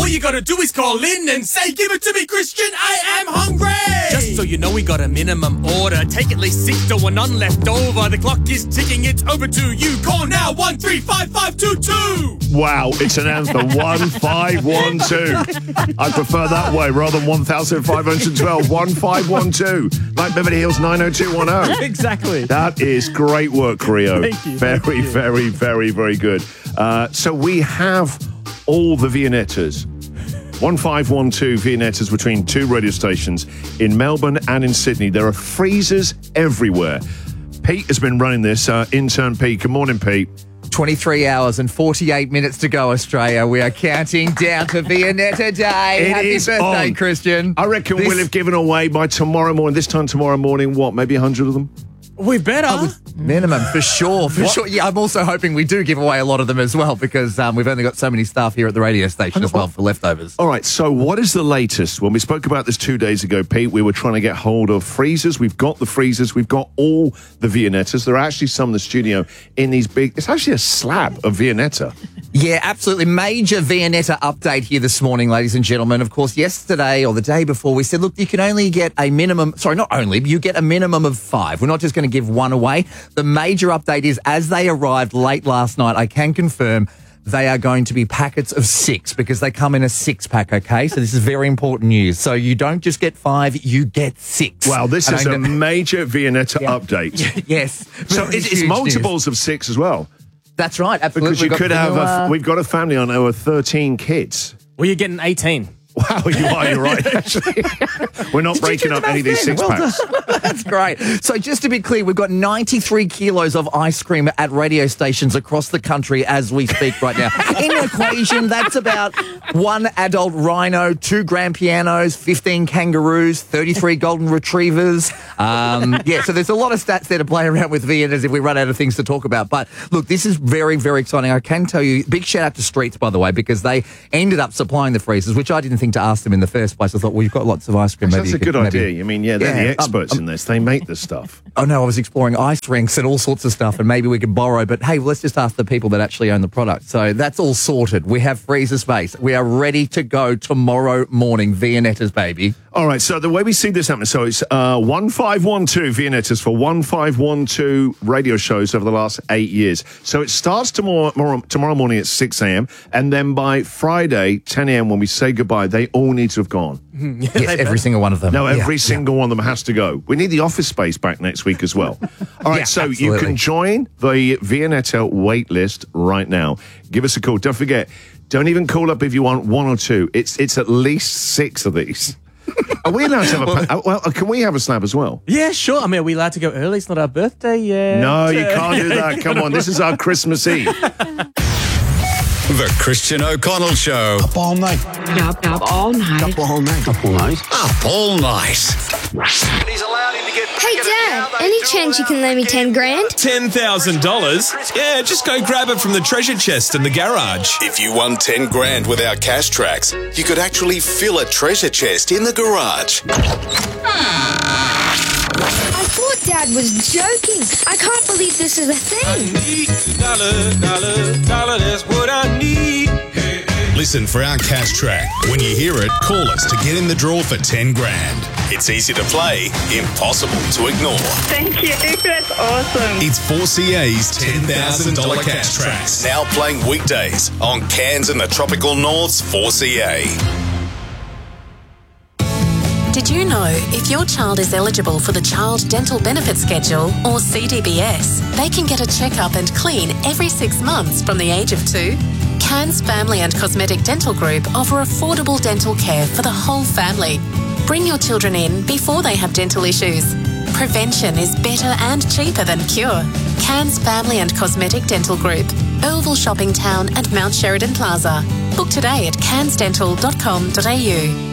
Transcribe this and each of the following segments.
All you gotta do is call in and say, give it to me, Christian, I am hungry. Just so you know, we got a minimum order. Take at least 6 to 1 none left over. The clock is ticking, it's over to you. Call now, 135522. Wow, it's an anthem. 1512. I prefer that way rather than 1512. 1512. Like Beverly Hills 90210. Exactly. That is great work, Rio. Thank you. Very, very, very, very good. So we have all the Viennettas. 1512 Viennettas between 2 radio stations in Melbourne and in Sydney. There are freezers everywhere. Pete has been running this. Intern Pete. Good morning, Pete. 23 hours and 48 minutes to go, Australia. We are counting down to Viennetta Day. Happy birthday, on. Christian. I reckon we'll have given away by tomorrow morning. This time tomorrow morning, what, maybe 100 of them? We better. Minimum, for sure. For sure. Yeah, I'm also hoping we do give away a lot of them as well because we've only got so many staff here at the radio station as well for leftovers. All right, so what is the latest? When we spoke about this 2 days ago, Pete, we were trying to get hold of freezers. We've got the freezers. We've got all the Viennettas. There are actually some in the studio in these big... It's actually a slab of Viennetta. Yeah, absolutely. Major Viennetta update here this morning, ladies and gentlemen. Of course, yesterday or the day before, we said, look, you can only get a minimum... Sorry, not only, you get a minimum of 5. We're not just going to give one away. The major update is, as they arrived late last night, I can confirm they are going to be packets of 6 because they come in a 6-pack, okay? So this is very important news. So you don't just get 5, you get 6. Wow, this is a major Viennetta update. Yes. So it's multiples of 6 as well. That's right, absolutely. Because you could have... we've got a family on over 13 kids. Well, you're getting 18. Wow, you're right, actually. We're not breaking up any of these 6-packs. That's great. So just to be clear, we've got 93 kilos of ice cream at radio stations across the country as we speak right now. In the equation, that's about 1 adult rhino, 2 grand pianos, 15 kangaroos, 33 golden retrievers. Yeah, so there's a lot of stats there to play around with Viennettas if we run out of things to talk about. But look, this is very, very exciting. I can tell you, big shout out to Streets, by the way, because they ended up supplying the freezers, which I didn't think to ask them in the first place. I thought, well, you've got lots of ice cream. That's a good idea. I mean, they're the experts in this. They make this stuff. Oh, no, I was exploring ice rinks and all sorts of stuff, and maybe we could borrow. But, hey, let's just ask the people that actually own the product. So that's all sorted. We have freezer space. We are ready to go tomorrow morning. Viennettas, baby. All right, so the way we see this happening, so it's 1512 Viennettas for 1512 radio shows over the last 8 years. So it starts tomorrow morning at 6 a.m. and then by Friday, 10 a.m. when we say goodbye, they all need to have gone. Yes, every single one of them. No, every single one of them has to go. We need the office space back next week as well. All right, so absolutely. You can join the Viennetta wait list right now. Give us a call. Don't forget, don't even call up if you want 1 or 2. It's at least 6 of these. Are we allowed to have can we have a slab as well? Yeah, sure. I mean, are we allowed to go early? It's not our birthday yet. No, you can't do that. Come on, this is our Christmas Eve. The Christian O'Connell Show. Up all night. Up all night. Up all night. Up all night. Up all night. He's allowed him to get... Hey, Dad, any chance you can lend me 10 grand? $10,000? Yeah, just go grab it from the treasure chest in the garage. If you won 10 grand with our cash tracks, you could actually fill a treasure chest in the garage. I thought Dad was joking. I can't believe this is a thing. Dollar, that's what I need. Listen for our cash track. When you hear it, call us to get in the draw for 10 grand. It's easy to play, impossible to ignore. Thank you. That's awesome. It's 4CA's $10,000 cash tracks. Now playing weekdays on Cairns and the Tropical North's 4CA. Did you know if your child is eligible for the Child Dental Benefit Schedule, or CDBS, they can get a checkup and clean every 6 months from the age of 2? Cairns Family and Cosmetic Dental Group offer affordable dental care for the whole family. Bring your children in before they have dental issues. Prevention is better and cheaper than cure. Cairns Family and Cosmetic Dental Group, Earlville Shopping Town and Mount Sheridan Plaza. Book today at cairnsdental.com.au.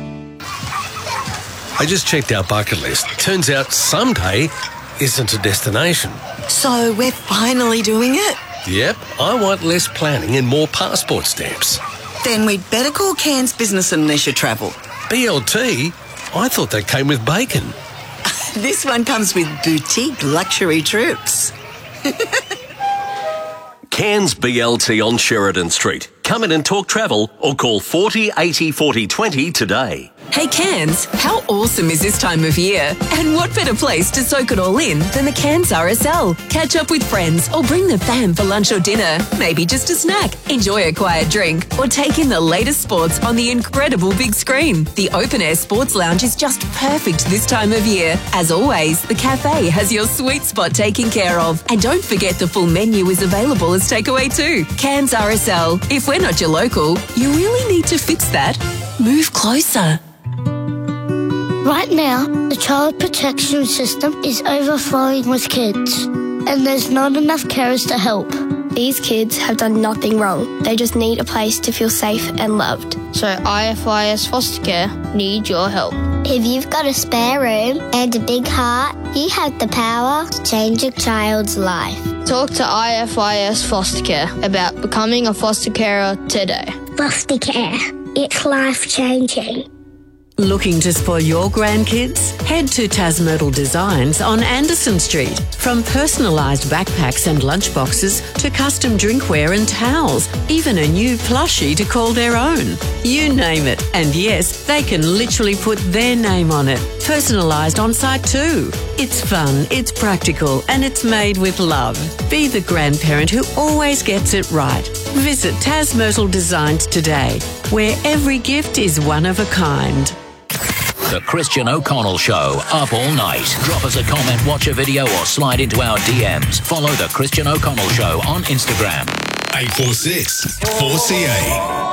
I just checked our bucket list. Turns out someday isn't a destination. So we're finally doing it? Yep, I want less planning and more passport stamps. Then we'd better call Cairns Business and Leisure Travel. BLT? I thought that came with bacon. This one comes with boutique luxury trips. Cairns BLT on Sheridan Street. Come in and talk travel or call 40 80 40 20 today. Hey Cairns, how awesome is this time of year? And what better place to soak it all in than the Cairns RSL? Catch up with friends or bring the fam for lunch or dinner. Maybe just a snack, enjoy a quiet drink, or take in the latest sports on the incredible big screen. The Open Air Sports Lounge is just perfect this time of year. As always, the cafe has your sweet spot taken care of. And don't forget the full menu is available as takeaway too. Cairns RSL. If we're not your local, you really need to fix that. Move closer. Right now, the child protection system is overflowing with kids, and there's not enough carers to help. These kids have done nothing wrong. They just need a place to feel safe and loved. So IFIS Foster Care need your help. If you've got a spare room and a big heart, you have the power to change a child's life. Talk to IFIS Foster Care about becoming a foster carer today. Foster care. It's life-changing. Looking to spoil your grandkids? Head to Tasmyrtle Designs on Anderson Street. From personalised backpacks and lunchboxes to custom drinkware and towels, even a new plushie to call their own. You name it. And yes, they can literally put their name on it. Personalised on site too. It's fun, it's practical, and it's made with love. Be the grandparent who always gets it right. Visit Tasmyrtle Designs today, where every gift is one of a kind. The Christian O'Connell Show, up all night. Drop us a comment, watch a video, or slide into our DMs. Follow The Christian O'Connell Show on Instagram. 846 4CA.